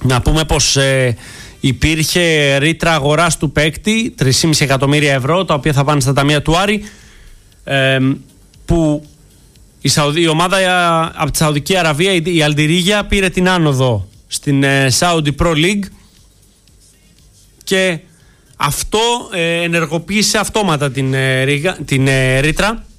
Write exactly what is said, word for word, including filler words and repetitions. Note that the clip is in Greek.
Να πούμε πως ε, υπήρχε ρήτρα αγοράς του παίκτη τρία κόμμα πέντε εκατομμύρια ευρώ, τα οποία θα πάνε στα ταμεία του Άρη, ε, που η, Σαουδή, η ομάδα από τη Σαουδική Αραβία, η Αλντιρίγια, πήρε την άνοδο στην ε, Saudi Pro League και αυτό ε, ενεργοποίησε αυτόματα την, ε, την ε, ρήτρα